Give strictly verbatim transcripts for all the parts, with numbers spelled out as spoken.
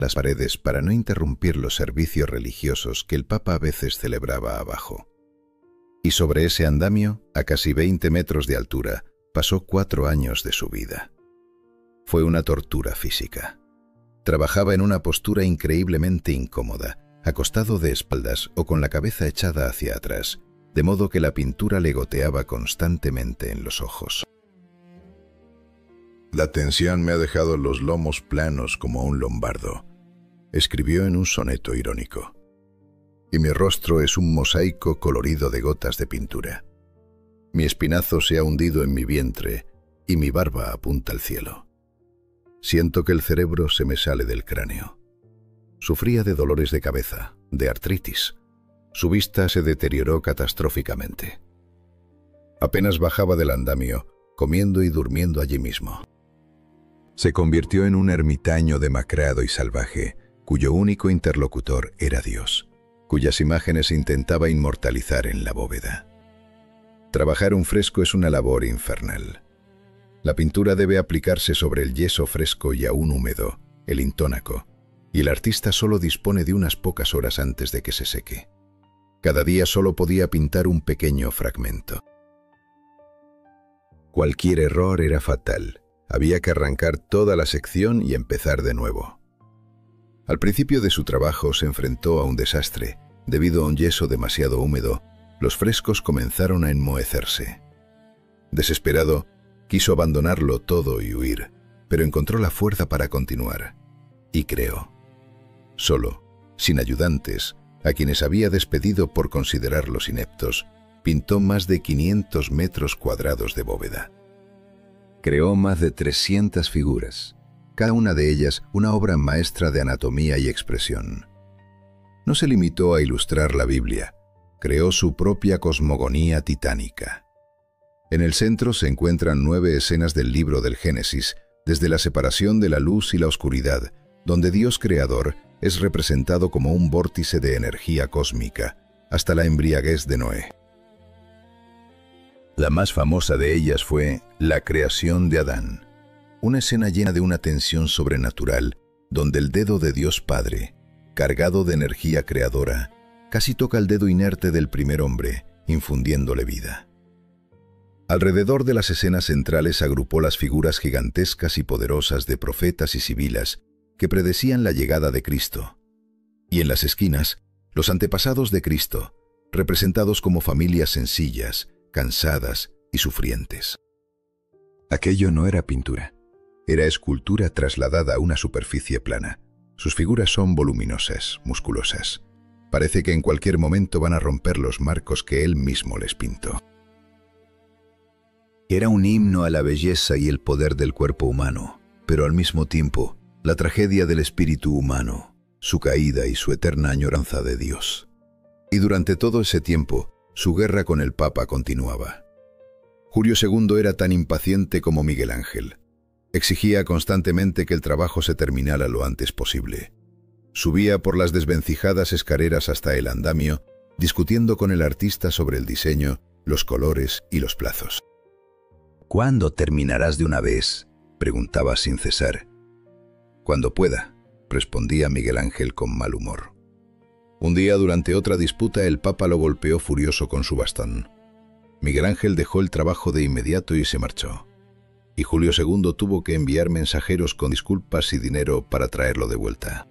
las paredes para no interrumpir los servicios religiosos que el Papa a veces celebraba abajo. Y sobre ese andamio, a casi veinte metros de altura, pasó cuatro años de su vida. Fue una tortura física. Trabajaba en una postura increíblemente incómoda, acostado de espaldas o con la cabeza echada hacia atrás, de modo que la pintura le goteaba constantemente en los ojos. La tensión me ha dejado los lomos planos como un lombardo, escribió en un soneto irónico. Y mi rostro es un mosaico colorido de gotas de pintura. Mi espinazo se ha hundido en mi vientre y mi barba apunta al cielo. Siento que el cerebro se me sale del cráneo. Sufría de dolores de cabeza, de artritis. Su vista se deterioró catastróficamente. Apenas bajaba del andamio, comiendo y durmiendo allí mismo. Se convirtió en un ermitaño demacrado y salvaje, cuyo único interlocutor era Dios, cuyas imágenes intentaba inmortalizar en la bóveda. Trabajar un fresco es una labor infernal. La pintura debe aplicarse sobre el yeso fresco y aún húmedo, el intónaco, y el artista solo dispone de unas pocas horas antes de que se seque. Cada día solo podía pintar un pequeño fragmento. Cualquier error era fatal. Había que arrancar toda la sección y empezar de nuevo. Al principio de su trabajo se enfrentó a un desastre. Debido a un yeso demasiado húmedo, los frescos comenzaron a enmohecerse. Desesperado, quiso abandonarlo todo y huir, pero encontró la fuerza para continuar. Y creó. Solo, sin ayudantes, a quienes había despedido por considerarlos ineptos, pintó más de quinientos metros cuadrados de bóveda. Creó más de trescientas figuras, cada una de ellas una obra maestra de anatomía y expresión. No se limitó a ilustrar la Biblia, creó su propia cosmogonía titánica. En el centro se encuentran nueve escenas del libro del Génesis, desde la separación de la luz y la oscuridad, donde Dios creador es representado como un vórtice de energía cósmica, hasta la embriaguez de Noé. La más famosa de ellas fue la creación de Adán, una escena llena de una tensión sobrenatural, donde el dedo de Dios Padre, cargado de energía creadora, casi toca el dedo inerte del primer hombre, infundiéndole vida. Alrededor de las escenas centrales agrupó las figuras gigantescas y poderosas de profetas y sibilas que predecían la llegada de Cristo. Y en las esquinas, los antepasados de Cristo, representados como familias sencillas, cansadas y sufrientes. Aquello no era pintura, era escultura trasladada a una superficie plana. Sus figuras son voluminosas, musculosas. Parece que en cualquier momento van a romper los marcos que él mismo les pintó. Era un himno a la belleza y el poder del cuerpo humano, pero al mismo tiempo, la tragedia del espíritu humano, su caída y su eterna añoranza de Dios. Y durante todo ese tiempo, su guerra con el Papa continuaba. Julio segundo era tan impaciente como Miguel Ángel. Exigía constantemente que el trabajo se terminara lo antes posible. Subía por las desvencijadas escaleras hasta el andamio, discutiendo con el artista sobre el diseño, los colores y los plazos. «¿Cuándo terminarás de una vez?», preguntaba sin cesar. «Cuando pueda», respondía Miguel Ángel con mal humor. Un día, durante otra disputa, el Papa lo golpeó furioso con su bastón. Miguel Ángel dejó el trabajo de inmediato y se marchó. Y Julio segundo tuvo que enviar mensajeros con disculpas y dinero para traerlo de vuelta.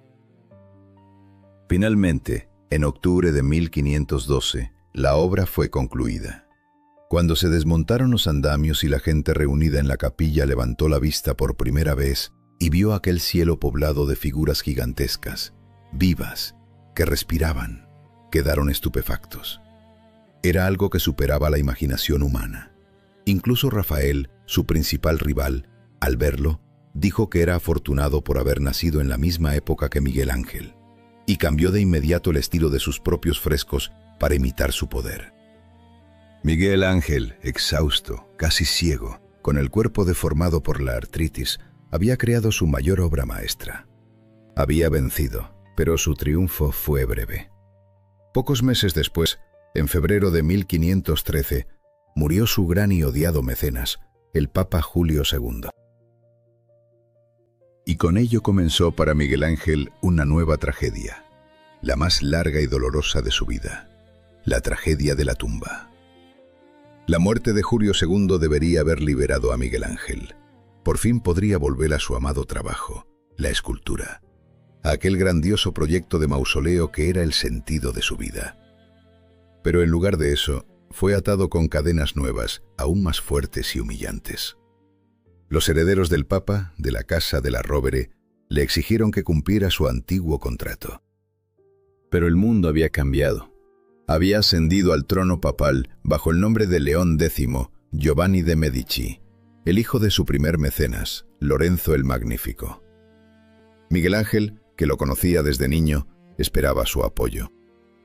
Finalmente, en octubre de mil quinientos doce, la obra fue concluida. Cuando se desmontaron los andamios y la gente reunida en la capilla levantó la vista por primera vez y vio aquel cielo poblado de figuras gigantescas, vivas, que respiraban, quedaron estupefactos. Era algo que superaba la imaginación humana. Incluso Rafael, su principal rival, al verlo, dijo que era afortunado por haber nacido en la misma época que Miguel Ángel, y cambió de inmediato el estilo de sus propios frescos para imitar su poder. Miguel Ángel, exhausto, casi ciego, con el cuerpo deformado por la artritis, había creado su mayor obra maestra. Había vencido, pero su triunfo fue breve. Pocos meses después, en febrero de mil quinientos trece, murió su gran y odiado mecenas, el Papa Julio segundo. Y con ello comenzó para Miguel Ángel una nueva tragedia, la más larga y dolorosa de su vida, la tragedia de la tumba. La muerte de Julio segundo debería haber liberado a Miguel Ángel. Por fin podría volver a su amado trabajo, la escultura, a aquel grandioso proyecto de mausoleo que era el sentido de su vida. Pero en lugar de eso, fue atado con cadenas nuevas, aún más fuertes y humillantes. Los herederos del Papa, de la casa de la Rovere, le exigieron que cumpliera su antiguo contrato. Pero el mundo había cambiado. Había ascendido al trono papal bajo el nombre de León décimo, Giovanni de Medici, el hijo de su primer mecenas, Lorenzo el Magnífico. Miguel Ángel, que lo conocía desde niño, esperaba su apoyo.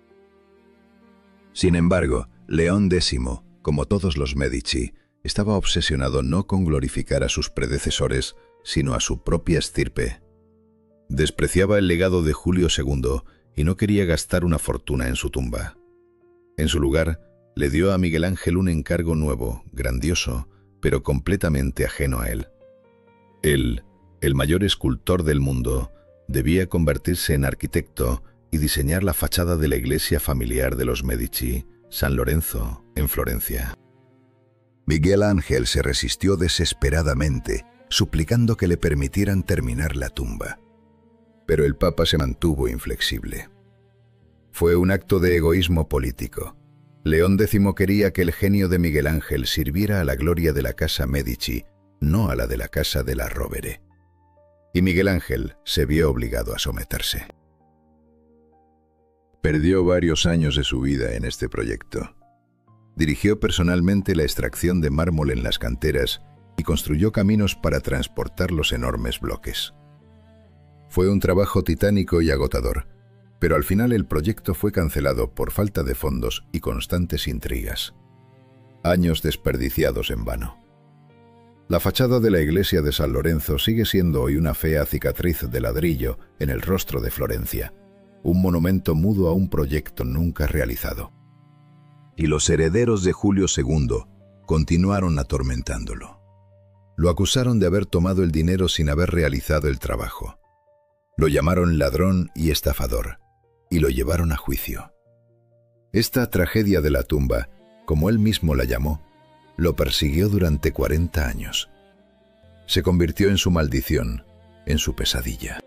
Sin embargo, León décimo, como todos los Medici, estaba obsesionado no con glorificar a sus predecesores, sino a su propia estirpe. Despreciaba el legado de Julio segundo y no quería gastar una fortuna en su tumba. En su lugar, le dio a Miguel Ángel un encargo nuevo, grandioso, pero completamente ajeno a él. Él, el mayor escultor del mundo, debía convertirse en arquitecto y diseñar la fachada de la iglesia familiar de los Medici, San Lorenzo, en Florencia. Miguel Ángel se resistió desesperadamente, suplicando que le permitieran terminar la tumba. Pero el Papa se mantuvo inflexible. Fue un acto de egoísmo político. León décimo quería que el genio de Miguel Ángel sirviera a la gloria de la casa Medici, no a la de la casa de la Rovere. Y Miguel Ángel se vio obligado a someterse. Perdió varios años de su vida en este proyecto. Dirigió personalmente la extracción de mármol en las canteras y construyó caminos para transportar los enormes bloques. Fue un trabajo titánico y agotador, pero al final el proyecto fue cancelado por falta de fondos y constantes intrigas. Años desperdiciados en vano. La fachada de la iglesia de San Lorenzo sigue siendo hoy una fea cicatriz de ladrillo en el rostro de Florencia, un monumento mudo a un proyecto nunca realizado. Y los herederos de Julio segundo continuaron atormentándolo. Lo acusaron de haber tomado el dinero sin haber realizado el trabajo. Lo llamaron ladrón y estafador, y lo llevaron a juicio. Esta tragedia de la tumba, como él mismo la llamó, lo persiguió durante cuarenta años. Se convirtió en su maldición, en su pesadilla.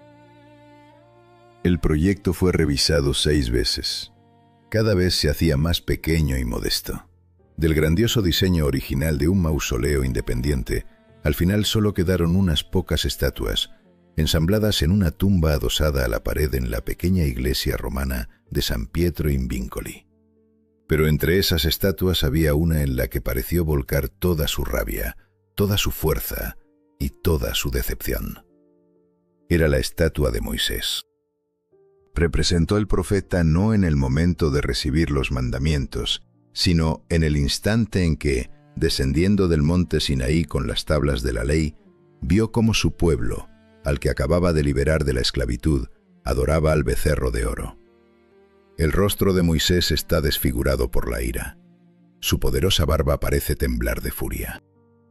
El proyecto fue revisado seis veces. Cada vez se hacía más pequeño y modesto. Del grandioso diseño original de un mausoleo independiente, al final solo quedaron unas pocas estatuas, ensambladas en una tumba adosada a la pared en la pequeña iglesia romana de San Pietro in Vincoli. Pero entre esas estatuas había una en la que pareció volcar toda su rabia, toda su fuerza y toda su decepción. Era la estatua de Moisés. Representó al profeta no en el momento de recibir los mandamientos, sino en el instante en que, descendiendo del monte Sinaí con las tablas de la ley, vio cómo su pueblo, al que acababa de liberar de la esclavitud, adoraba al becerro de oro. El rostro de Moisés está desfigurado por la ira. Su poderosa barba parece temblar de furia.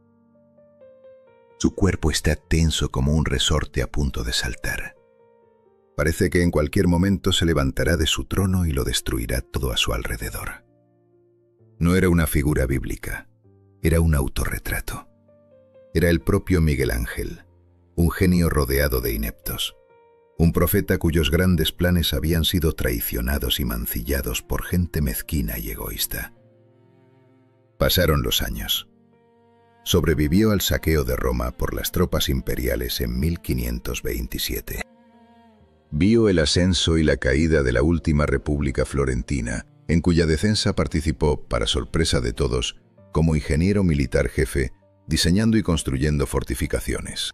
Su cuerpo está tenso como un resorte a punto de saltar. Parece que en cualquier momento se levantará de su trono y lo destruirá todo a su alrededor. No era una figura bíblica, era un autorretrato. Era el propio Miguel Ángel, un genio rodeado de ineptos, un profeta cuyos grandes planes habían sido traicionados y mancillados por gente mezquina y egoísta. Pasaron los años. Sobrevivió al saqueo de Roma por las tropas imperiales en mil quinientos veintisiete. Vio el ascenso y la caída de la última república florentina, en cuya defensa participó, para sorpresa de todos, como ingeniero militar jefe, diseñando y construyendo fortificaciones.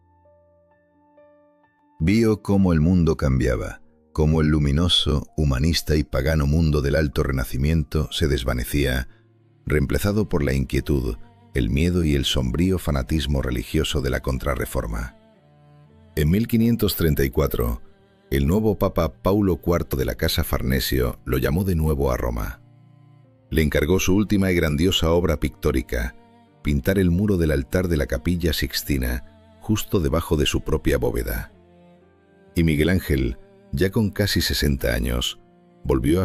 Vio cómo el mundo cambiaba, cómo el luminoso, humanista y pagano mundo del Alto Renacimiento se desvanecía, reemplazado por la inquietud, el miedo y el sombrío fanatismo religioso de la Contrarreforma. En mil quinientos treinta y cuatro, el nuevo Papa Paulo cuarto de la Casa Farnesio lo llamó de nuevo a Roma. Le encargó su última y grandiosa obra pictórica, pintar el muro del altar de la Capilla Sixtina, justo debajo de su propia bóveda. Y Miguel Ángel, ya con casi sesenta años, volvió a